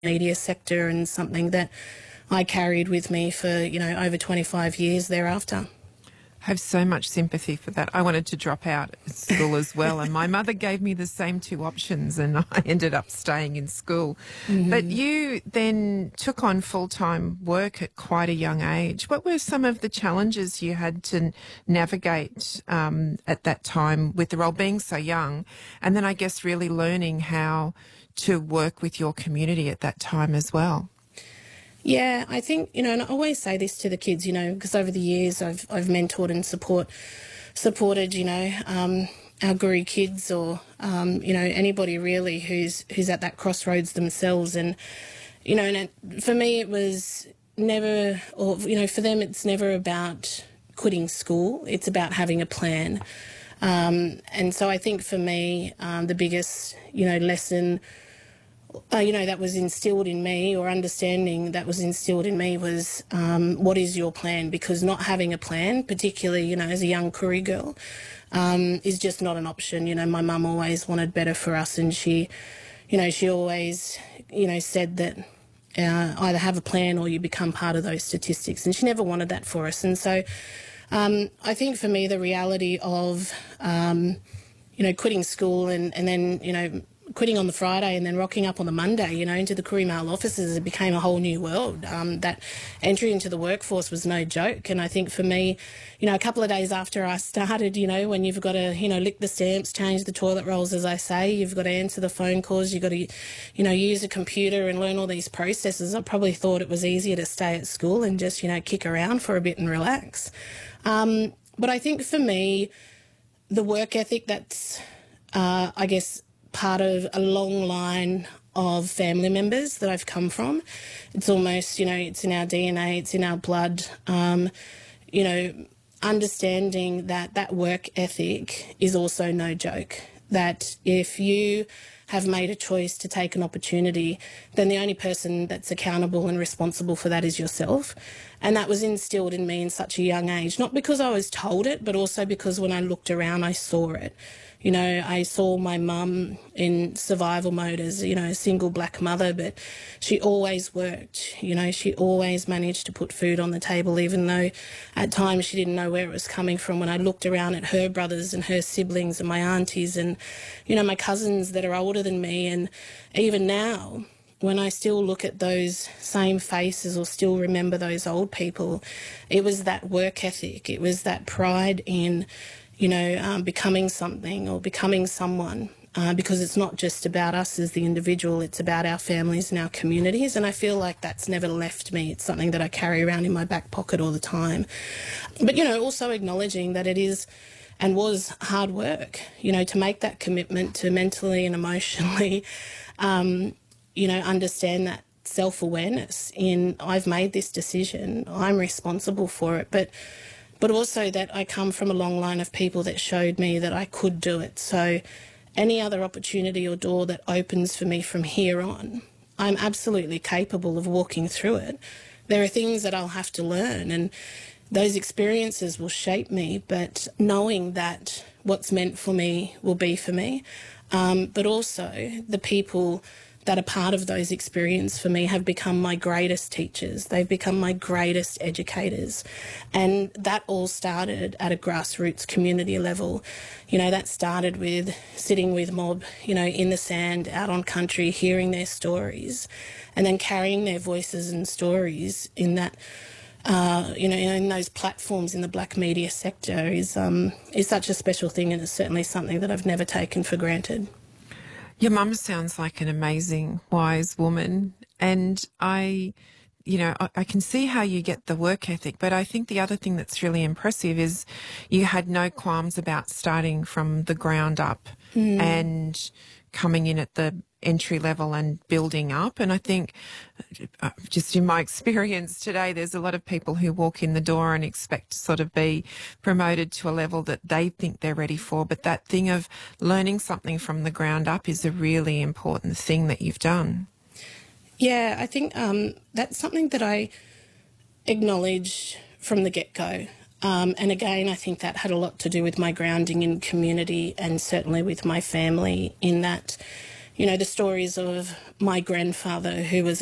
media sector, and something that I carried with me for, over 25 years thereafter. I have so much sympathy for that. I wanted to drop out of school as well, and my mother gave me the same two options, and I ended up staying in school. But you then took on full-time work at quite a young age. What were some of the challenges you had to navigate at that time with the role, being so young, and then I guess really learning how to work with your community at that time as well? Yeah, I think, and I always say this to the kids, because over the years I've mentored and supported, our Guru kids, or, anybody really who's at that crossroads themselves. And, and for me it was never, or, for them it's never about quitting school. It's about having a plan. And so I think for me, the biggest, lesson that was instilled in me, or understanding that was instilled in me, was what is your plan? Because not having a plan, particularly, as a young Koori girl, is just not an option. My mum always wanted better for us, and she always, said that either have a plan or you become part of those statistics, and she never wanted that for us. And so I think for me, the reality of, quitting school and then, quitting on the Friday and then rocking up on the Monday, into the Koori Mail offices, it became a whole new world. That entry into the workforce was no joke. And I think for me, a couple of days after I started, when you've got to, lick the stamps, change the toilet rolls, as I say, you've got to answer the phone calls, you've got to, use a computer and learn all these processes. I probably thought it was easier to stay at school and just, kick around for a bit and relax. But I think for me, the work ethic, that's, I guess, part of a long line of family members that I've come from. It's almost, it's in our DNA, it's in our blood. Understanding that work ethic is also no joke. That if you have made a choice to take an opportunity, then the only person that's accountable and responsible for that is yourself. And that was instilled in me in such a young age, not because I was told it, but also because when I looked around, I saw it. I saw my mum in survival mode as, a single black mother, but she always worked. She always managed to put food on the table, even though at times she didn't know where it was coming from. When I looked around at her brothers and her siblings and my aunties and, my cousins that are older than me, and even now, when I still look at those same faces or still remember those old people, it was that work ethic. It was that pride in becoming something or becoming someone, because it's not just about us as the individual, it's about our families and our communities. And I feel like that's never left me. It's something that I carry around in my back pocket all the time. But, also acknowledging that it is and was hard work, to make that commitment to mentally and emotionally, understand that self-awareness in I've made this decision, I'm responsible for it, but also that I come from a long line of people that showed me that I could do it. So any other opportunity or door that opens for me from here on, I'm absolutely capable of walking through it. There are things that I'll have to learn, and those experiences will shape me, but knowing that what's meant for me will be for me, but also the people that are part of those experiences for me have become my greatest teachers. They've become my greatest educators. And that all started at a grassroots community level. That started with sitting with mob, in the sand, out on country, hearing their stories, and then carrying their voices and stories in that, in those platforms in the black media sector is such a special thing, and it's certainly something that I've never taken for granted. Your mum sounds like an amazing, wise woman, and I can see how you get the work ethic, but I think the other thing that's really impressive is you had no qualms about starting from the ground up and coming in at the entry level and building up. And I think just in my experience today, there's a lot of people who walk in the door and expect to sort of be promoted to a level that they think they're ready for. But that thing of learning something from the ground up is a really important thing that you've done. Yeah, I think that's something that I acknowledge from the get-go. And again, I think that had a lot to do with my grounding in community and certainly with my family, in that, you know, the stories of my grandfather, who was